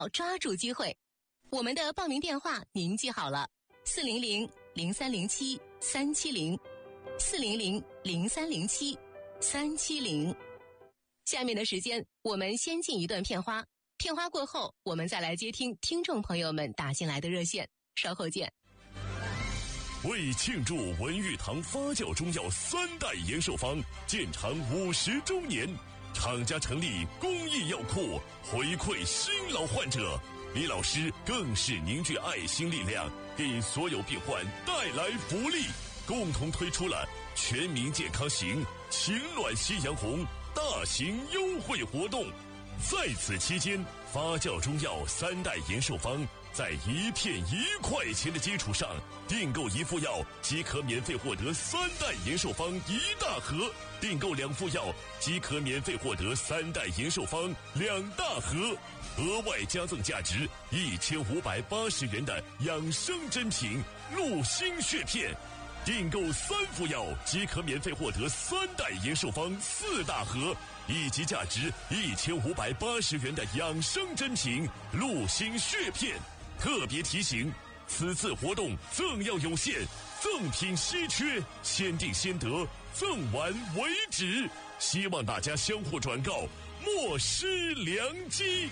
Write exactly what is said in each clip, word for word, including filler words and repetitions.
抓住机会。我们的报名电话您记好了，四零零零三零七三七零，四零零零三零七三七零。下面的时间我们先进一段片花，片花过后我们再来接听听众朋友们打进来的热线，稍后见。 为庆祝文玉堂发酵中药三代延寿方建厂五十周年，厂家成立公益药库，回馈新老患者。李老师更是凝聚爱心力量，给所有病患带来福利，共同推出了全民健康行情暖夕阳红大型优惠活动。在此期间，发酵中药三代延寿方在一片一块钱的基础上，订购一副药即可免费获得三代延寿方一大盒，订购两副药即可免费获得三代延寿方两大盒，额外加赠价值一千五百八十元的养生珍品鹿心血片，订购三副药即可免费获得三代延寿方四大盒，以及价值一千五百八十元的养生珍品鹿心血片。特别提醒，此次活动赠药有限，赠品稀缺，先订先得，赠完为止，希望大家相互转告，莫失良机。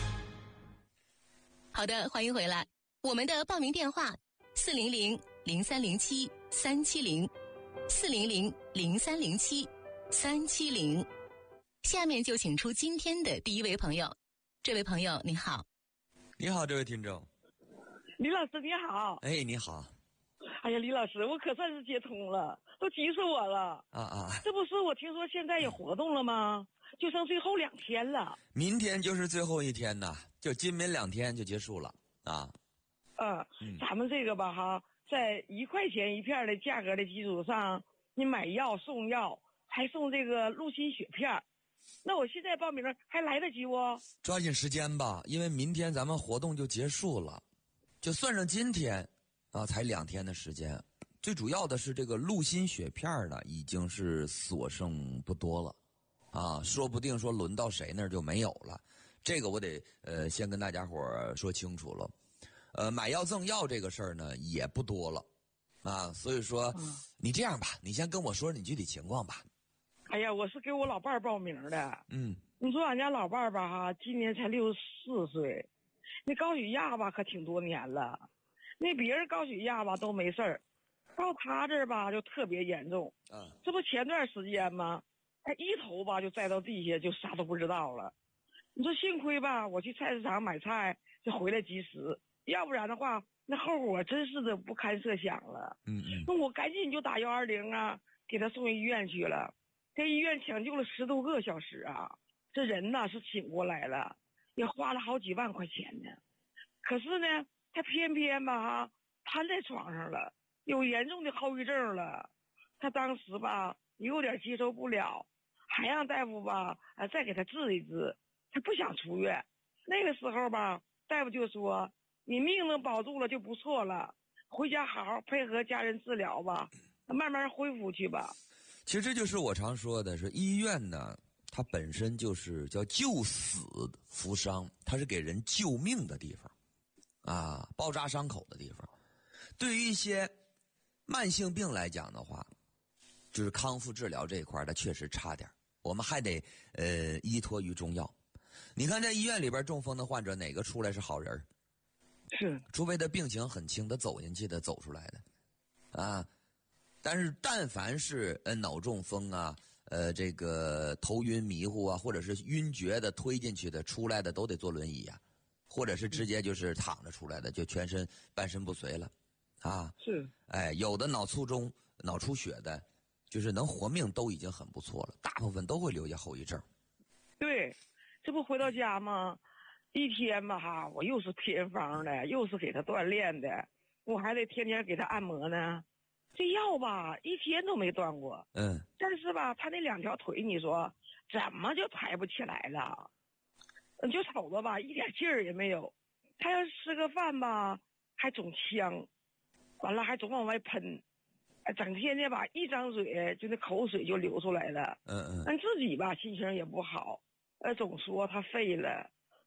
好的，欢迎回来。我们的报名电话四零零零三零七三七零，四零零零三零七三七零。下面就请出今天的第一位朋友。这位朋友你好。 你好，这位听众。 李老师你好。 哎，你好。 哎呀，李老师，我可算是接通了，都急死我了。 啊啊！ 这不是我听说现在有活动了吗？就剩最后两天了。 明天就是最后一天呐，就今明两天就结束了啊。 嗯，嗯咱们这个吧哈，在一块钱一片的价格的基础上，你买药送药，还送这个鹿心血片。那我现在报名还来得及不？ 抓紧时间吧，因为明天咱们活动就结束了，就算上今天啊，才两天的时间。最主要的是这个鹿心血片呢，已经是所剩不多了啊，说不定说轮到谁那儿就没有了。这个我得呃先跟大家伙儿说清楚了。呃，买药赠药这个事儿呢也不多了啊，所以说、嗯、你这样吧，你先跟我说你具体情况吧。 哎呀，我是给我老伴儿报名的。 嗯， 你说俺家老伴儿吧哈，今年才六十四岁，那高血压吧可挺多年了，那别人高血压吧都没事儿，到他这儿吧就特别严重。 嗯， 这不前段时间吗？哎，一头吧就栽到地下，就啥都不知道了。你说幸亏吧，我去菜市场买菜就回来及时，要不然的话，那后果真是的不堪设想了。 嗯嗯， 那我赶紧就打幺二零啊，给他送医院去了。在医院抢救了十多个小时啊，这人呢是醒过来了，也花了好几万块钱呢。可是呢，他偏偏吧哈瘫在床上了，有严重的后遗症了。他当时吧有点接受不了，还让大夫吧啊再给他治一治，他不想出院。那个时候吧，大夫就说你命能保住了就不错了，回家好好配合家人治疗吧，慢慢恢复去吧。 其实这就是我常说的，是医院呢，它本身就是叫救死扶伤，它是给人救命的地方，啊，包扎伤口的地方。对于一些慢性病来讲的话，就是康复治疗这一块，它确实差点。我们还得呃依托于中药。你看在医院里边中风的患者，哪个出来是好人？ 是， 除非他病情很轻，他走进去的走出来的，啊。但是但凡是呃脑中风啊，呃这个头晕迷糊啊，或者是晕厥的推进去的出来的都得坐轮椅啊，或者是直接就是躺着出来的，就全身半身不遂了，啊是， 哎有的脑卒中、脑出血的，就是能活命都已经很不错了，大部分都会留下后遗症。 对，这不回到家吗？一天吧哈，我又是偏方的，又是给他锻炼的，我还得天天给他按摩呢。这药吧一天都没断过， 嗯， 但是吧他那两条腿你说怎么就抬不起来了，就瞅着吧一点劲儿也没有。他要吃个饭吧还总呛，完了还总往外喷，整天的吧一张嘴就那口水就流出来了。 嗯嗯， 但自己吧心情也不好，呃总说他废了，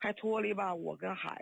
还拖累吧我跟孩子。